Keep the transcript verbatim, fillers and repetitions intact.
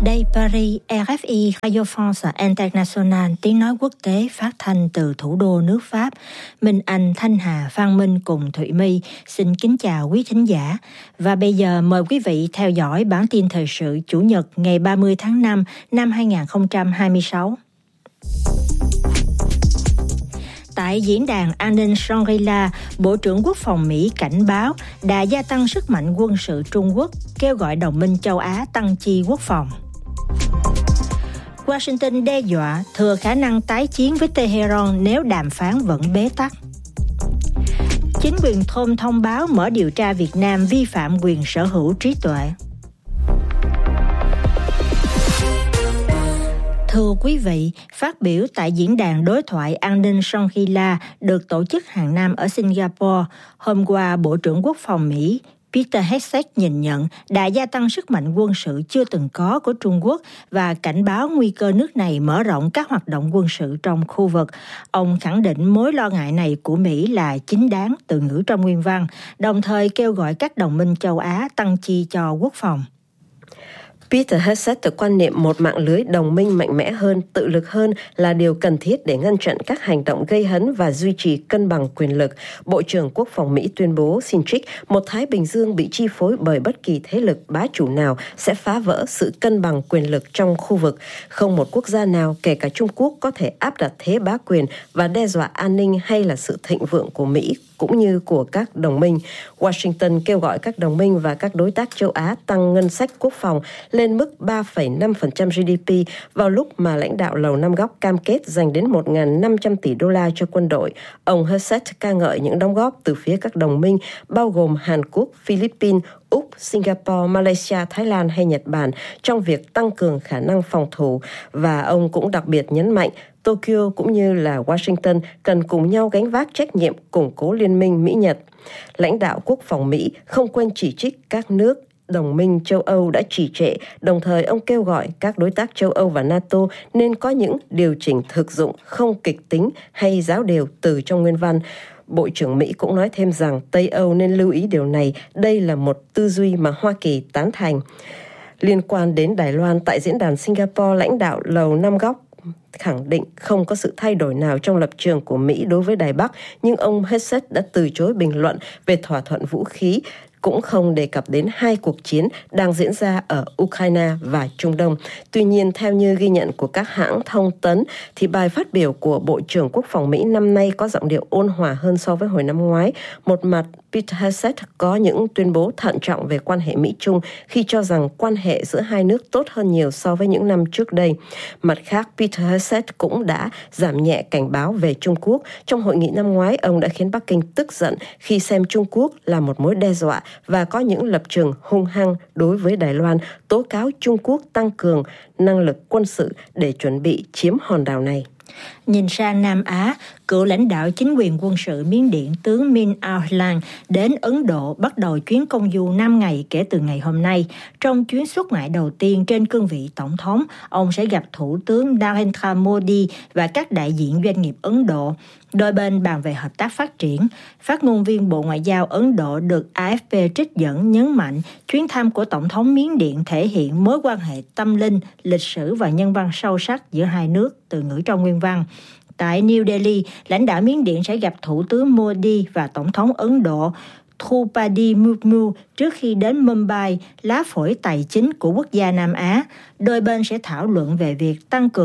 Đây Paris, rờ ép i Radio France International, tiếng nói quốc tế phát thanh từ thủ đô nước Pháp. Minh Anh, Thanh Hà, Phan Minh cùng Thụy My xin kính chào quý thính giả. Và bây giờ mời quý vị theo dõi bản tin thời sự Chủ nhật ngày ba mươi tháng năm năm hai nghìn không trăm hai mươi sáu. Tại diễn đàn an ninh Shangri-La, Bộ trưởng Quốc phòng Mỹ cảnh báo đà gia tăng sức mạnh quân sự Trung Quốc, kêu gọi đồng minh châu Á tăng chi quốc phòng. Washington đe dọa thừa khả năng tái chiến với Tehran nếu đàm phán vẫn bế tắc. Chính quyền thôn thông báo mở điều tra Việt Nam vi phạm quyền sở hữu trí tuệ. Thưa quý vị, phát biểu tại diễn đàn đối thoại an ninh Shangri-La được tổ chức hàng năm ở Singapore, hôm qua Bộ trưởng Quốc phòng Mỹ Peter Hegseth nhìn nhận đã gia tăng sức mạnh quân sự chưa từng có của Trung Quốc và cảnh báo nguy cơ nước này mở rộng các hoạt động quân sự trong khu vực. Ông khẳng định mối lo ngại này của Mỹ là chính đáng, từ ngữ trong nguyên văn, đồng thời kêu gọi các đồng minh châu Á tăng chi cho quốc phòng. Peter Hegseth quan niệm một mạng lưới đồng minh mạnh mẽ hơn, tự lực hơn là điều cần thiết để ngăn chặn các hành động gây hấn và duy trì cân bằng quyền lực. Bộ trưởng Quốc phòng Mỹ tuyên bố xin trích, một Thái Bình Dương bị chi phối bởi bất kỳ thế lực bá chủ nào sẽ phá vỡ sự cân bằng quyền lực trong khu vực. Không một quốc gia nào, kể cả Trung Quốc, có thể áp đặt thế bá quyền và đe dọa an ninh hay là sự thịnh vượng của Mỹ cũng như của các đồng minh. Washington kêu gọi các đồng minh và các đối tác châu Á tăng ngân sách quốc phòng lên mức ba phẩy năm phần trăm giê đê pê vào lúc mà lãnh đạo Lầu Năm Góc cam kết dành đến một nghìn năm trăm tỷ đô la cho quân đội. Ông Hegseth ca ngợi những đóng góp từ phía các đồng minh bao gồm Hàn Quốc, Philippines, Úc, Singapore, Malaysia, Thái Lan hay Nhật Bản trong việc tăng cường khả năng phòng thủ, và ông cũng đặc biệt nhấn mạnh Tokyo cũng như là Washington cần cùng nhau gánh vác trách nhiệm củng cố liên minh Mỹ-Nhật. Lãnh đạo quốc phòng Mỹ không quên chỉ trích các nước đồng minh châu Âu đã trì trệ, đồng thời ông kêu gọi các đối tác châu Âu và NATO nên có những điều chỉnh thực dụng, không kịch tính hay giáo điều từ trong nguyên văn. Bộ trưởng Mỹ cũng nói thêm rằng Tây Âu nên lưu ý điều này, đây là một tư duy mà Hoa Kỳ tán thành. Liên quan đến Đài Loan, tại diễn đàn Singapore, lãnh đạo Lầu Năm Góc khẳng định không có sự thay đổi nào trong lập trường của Mỹ đối với Đài Bắc, nhưng ông Hegseth đã từ chối bình luận về thỏa thuận vũ khí, cũng không đề cập đến hai cuộc chiến đang diễn ra ở Ukraine và Trung Đông. Tuy nhiên, theo như ghi nhận của các hãng thông tấn, thì bài phát biểu của Bộ trưởng Quốc phòng Mỹ năm nay có giọng điệu ôn hòa hơn so với hồi năm ngoái. Một mặt, Peter Hegseth có những tuyên bố thận trọng về quan hệ Mỹ-Trung khi cho rằng quan hệ giữa hai nước tốt hơn nhiều so với những năm trước đây. Mặt khác, Peter Hegseth cũng đã giảm nhẹ cảnh báo về Trung Quốc. Trong hội nghị năm ngoái, ông đã khiến Bắc Kinh tức giận khi xem Trung Quốc là một mối đe dọa và có những lập trường hung hăng đối với Đài Loan, tố cáo Trung Quốc tăng cường năng lực quân sự để chuẩn bị chiếm hòn đảo này. Nhìn sang Nam Á, cựu lãnh đạo chính quyền quân sự Miến Điện tướng Min Aung Hlaing đến Ấn Độ bắt đầu chuyến công du năm ngày kể từ ngày hôm nay. Trong chuyến xuất ngoại đầu tiên trên cương vị tổng thống, ông sẽ gặp Thủ tướng Narendra Modi và các đại diện doanh nghiệp Ấn Độ. Đôi bên bàn về hợp tác phát triển. Phát ngôn viên Bộ Ngoại giao Ấn Độ được a ép pê trích dẫn nhấn mạnh chuyến thăm của Tổng thống Miến Điện thể hiện mối quan hệ tâm linh, lịch sử và nhân văn sâu sắc giữa hai nước, từ ngữ trong nguyên văn. Tại New Delhi, lãnh đạo Miến Điện sẽ gặp Thủ tướng Modi và Tổng thống Ấn Độ Draupadi Murmu trước khi đến Mumbai, lá phổi tài chính của quốc gia Nam Á. Đôi bên sẽ thảo luận về việc tăng cường